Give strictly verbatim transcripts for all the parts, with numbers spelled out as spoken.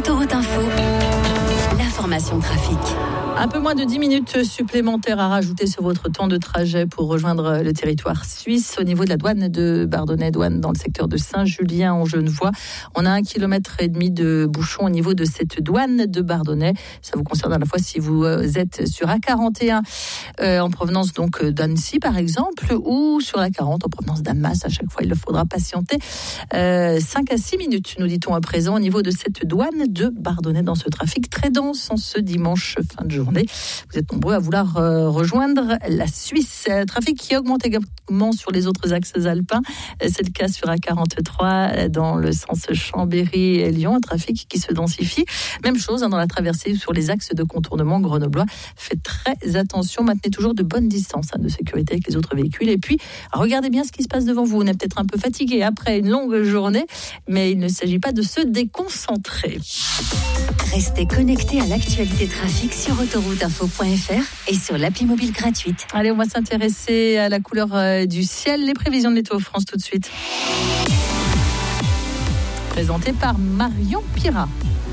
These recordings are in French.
Autoroute Info, l'information trafic. Un peu moins de dix minutes supplémentaires à rajouter sur votre temps de trajet pour rejoindre le territoire suisse au niveau de la douane de Bardonnay, douane dans le secteur de Saint-Julien en Genevois. On a un kilomètre et demi de bouchon au niveau de cette douane de Bardonnay. Ça vous concerne à la fois si vous êtes sur A quarante et un euh, en provenance donc d'Annecy par exemple, ou sur la quarante en provenance d'Annemasse. À chaque fois, il faudra patienter euh, cinq à six minutes, nous dit-on à présent, au niveau de cette douane de Bardonnay dans ce trafic très dense en ce dimanche fin de journée. Vous êtes nombreux à vouloir euh, rejoindre la Suisse. Euh, trafic qui augmente également sur les autres axes alpins. Euh, c'est le cas sur A quarante-trois euh, dans le sens Chambéry-Lyon. Un trafic qui se densifie. Même chose hein, dans la traversée sur les axes de contournement grenoblois. Faites très attention. Maintenez toujours de bonnes distances hein, de sécurité avec les autres véhicules. Et puis, regardez bien ce qui se passe devant vous. On est peut-être un peu fatigué après une longue journée, mais il ne s'agit pas de se déconcentrer. Restez connectés à l'actualité trafic sur autoroute info point f r et sur l'appli mobile gratuite. Allez, on va s'intéresser à la couleur euh, du ciel. Les prévisions de Météo France tout de suite. Présentées par Marion Pirat.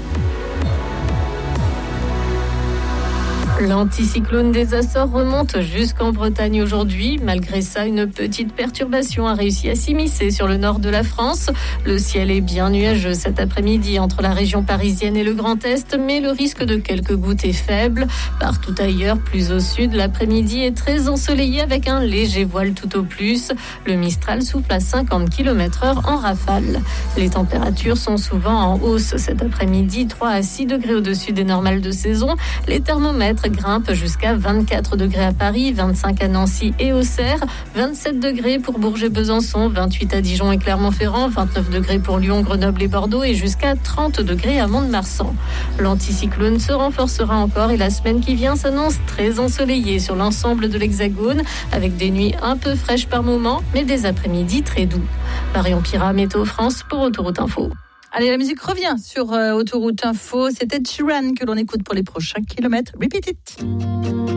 L'anticyclone des Açores remonte jusqu'en Bretagne aujourd'hui. Malgré ça, une petite perturbation a réussi à s'immiscer sur le nord de la France. Le ciel est bien nuageux cet après-midi entre la région parisienne et le Grand Est, mais le risque de quelques gouttes est faible. Partout ailleurs, plus au sud, l'après-midi est très ensoleillé avec un léger voile tout au plus. Le Mistral souffle à cinquante kilomètres heure en rafale. Les températures sont souvent en hausse cet après-midi, trois à six degrés au-dessus des normales de saison. Les thermomètres grimpe jusqu'à vingt-quatre degrés à Paris, vingt-cinq à Nancy et Auxerre, vingt-sept degrés pour Bourges et Besançon, vingt-huit à Dijon et Clermont-Ferrand, vingt-neuf degrés pour Lyon, Grenoble et Bordeaux et jusqu'à trente degrés à Mont-de-Marsan. L'anticyclone se renforcera encore et la semaine qui vient s'annonce très ensoleillée sur l'ensemble de l'Hexagone avec des nuits un peu fraîches par moments mais des après-midi très doux. Marion Pirat, Météo France pour Autoroute Info. Allez, la musique revient sur euh, Autoroute Info. C'était Sheeran que l'on écoute pour les prochains kilomètres. Repeat it.